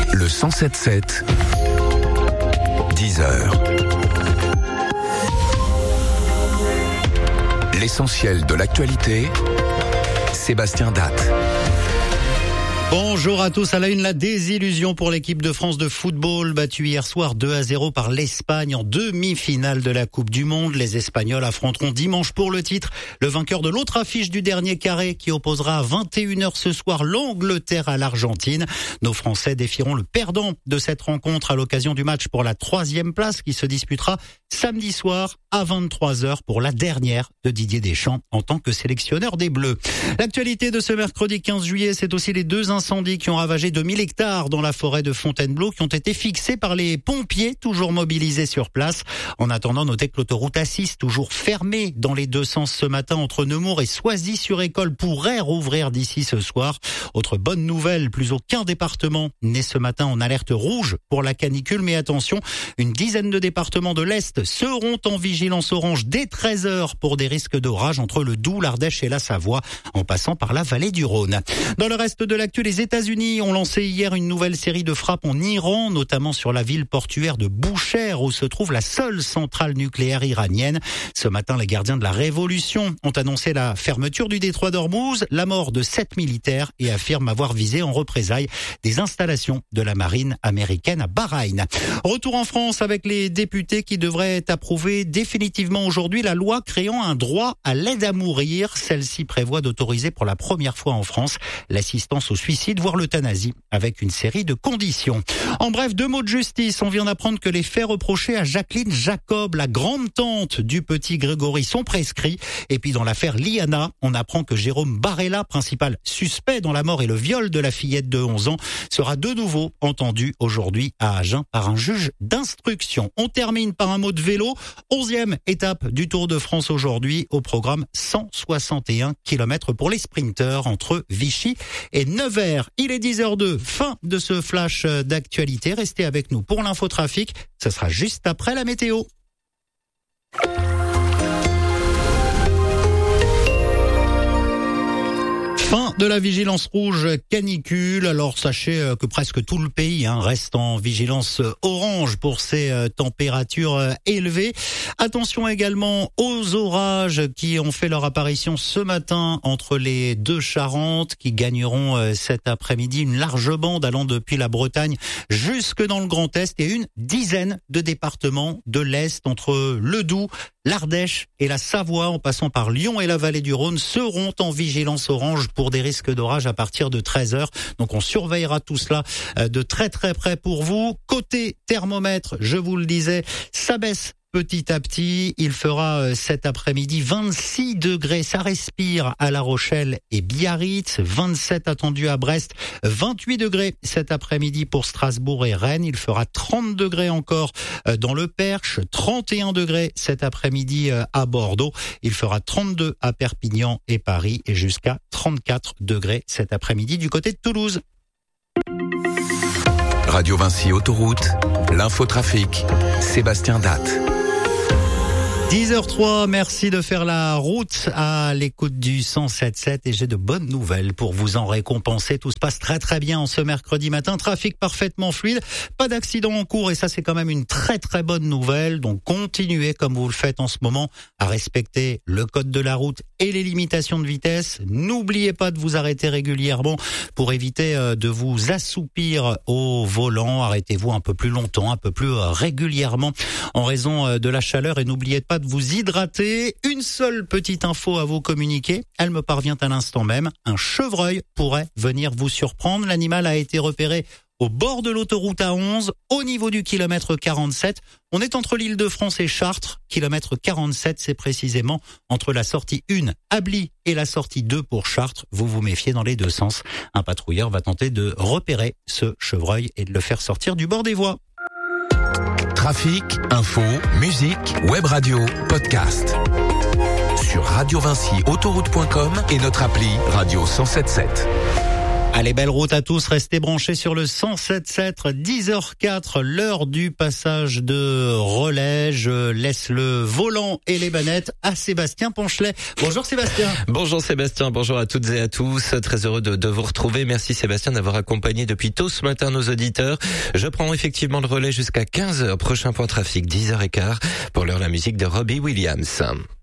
Le 107.7, 10h. L'essentiel de l'actualité, Sébastien Datte. Bonjour à tous. À la une, la désillusion pour l'équipe de France de football, battue hier soir 2-0 par l'Espagne en demi-finale de la Coupe du Monde. Les Espagnols affronteront dimanche pour le titre le vainqueur de l'autre affiche du dernier carré qui opposera à 21h ce soir l'Angleterre à l'Argentine. Nos Français défieront le perdant de cette rencontre à l'occasion du match pour la 3e place qui se disputera samedi soir à 23h pour la dernière de Didier Deschamps en tant que sélectionneur des Bleus. L'actualité de ce mercredi 15 juillet, c'est aussi les deux incendies qui ont ravagé 2000 hectares dans la forêt de Fontainebleau qui ont été fixés par les pompiers toujours mobilisés sur place. En attendant, notez que l'autoroute A6 toujours fermée dans les deux sens ce matin entre Nemours et Soisy-sur-École pourrait rouvrir d'ici ce soir. Autre bonne nouvelle, plus aucun département n'est ce matin en alerte rouge pour la canicule, mais attention, une dizaine de départements de l'Est seront en vigilance orange dès 13h pour des risques d'orage entre le Doubs, l'Ardèche et la Savoie, en passant par la vallée du Rhône. Dans le reste de l'actu, les États-Unis ont lancé hier une nouvelle série de frappes en Iran, notamment sur la ville portuaire de Bushehr, où se trouve la seule centrale nucléaire iranienne. Ce matin, les gardiens de la révolution ont annoncé la fermeture du détroit d'Ormuz, la mort de 7 militaires et affirment avoir visé en représailles des installations de la marine américaine à Bahreïn. Retour en France avec les députés qui devraient approuver définitivement aujourd'hui la loi créant un droit à l'aide à mourir. Celle-ci prévoit d'autoriser pour la première fois en France l'assistance au suicide, voire l'euthanasie, avec une série de conditions. En bref, 2 mots de justice. On vient d'apprendre que les faits reprochés à Jacqueline Jacob, la grande-tante du petit Grégory, sont prescrits. Et puis dans l'affaire Liana, on apprend que Jérôme Barella, principal suspect dans la mort et le viol de la fillette de 11 ans, sera de nouveau entendu aujourd'hui à Agen par un juge d'instruction. On termine par un mot de vélo. 11e étape du Tour de France aujourd'hui. Au programme 161 km pour les sprinteurs entre Vichy et Nevers. Il est 10h02. Fin de ce flash d'actualité. Restez avec nous pour l'infotrafic. Ce sera juste après la météo. Fin de la vigilance rouge canicule. Alors sachez que presque tout le pays reste en vigilance orange pour ces températures élevées. Attention également aux orages qui ont fait leur apparition ce matin entre les deux Charentes, qui gagneront cet après-midi une large bande allant depuis la Bretagne jusque dans le Grand Est, et une dizaine de départements de l'Est entre le Doubs, l'Ardèche et la Savoie, en passant par Lyon et la vallée du Rhône, seront en vigilance orange pour des risques d'orage à partir de 13h. Donc on surveillera tout cela de très très près pour vous. Côté thermomètre, je vous le disais, ça baisse petit à petit. Il fera cet après-midi 26 degrés, ça respire à La Rochelle et Biarritz, 27 attendus à Brest, 28 degrés cet après-midi pour Strasbourg et Rennes. Il fera 30 degrés encore dans le Perche, 31 degrés cet après-midi à Bordeaux. Il fera 32 à Perpignan et Paris et jusqu'à 34 degrés cet après-midi du côté de Toulouse. Radio Vinci Autoroute, l'infotrafic, Sébastien Datte. 10h03, merci de faire la route à l'écoute du 107.7 et j'ai de bonnes nouvelles pour vous en récompenser. Tout se passe très très bien en ce mercredi matin, trafic parfaitement fluide, pas d'accident en cours et ça c'est quand même une très très bonne nouvelle. Donc continuez comme vous le faites en ce moment à respecter le code de la route et les limitations de vitesse. N'oubliez pas de vous arrêter régulièrement pour éviter de vous assoupir au volant. Arrêtez-vous un peu plus longtemps, un peu plus régulièrement en raison de la chaleur et n'oubliez pas de vous hydrater. Une seule petite info à vous communiquer, elle me parvient à l'instant même. Un chevreuil pourrait venir vous surprendre. L'animal a été repéré au bord de l'autoroute A11, au niveau du kilomètre 47. On est entre l'Île-de-France et Chartres. Kilomètre 47, c'est précisément entre la sortie 1, Ably, et la sortie 2 pour Chartres. Vous vous méfiez dans les deux sens. Un patrouilleur va tenter de repérer ce chevreuil et de le faire sortir du bord des voies. Trafic, info, musique, web radio, podcast. Sur radiovinciautoroute.com et notre appli Radio 107.7. Allez, belle route à tous, restez branchés sur le 107.7, 10h04, l'heure du passage de relais. Je laisse le volant et les manettes à Sébastien Ponchelet. Bonjour Sébastien. Bonjour Sébastien, bonjour à toutes et à tous. Très heureux de vous retrouver. Merci Sébastien d'avoir accompagné depuis tôt ce matin nos auditeurs. Je prends effectivement le relais jusqu'à 15h. Prochain point trafic, 10h15. Pour l'heure, la musique de Robbie Williams.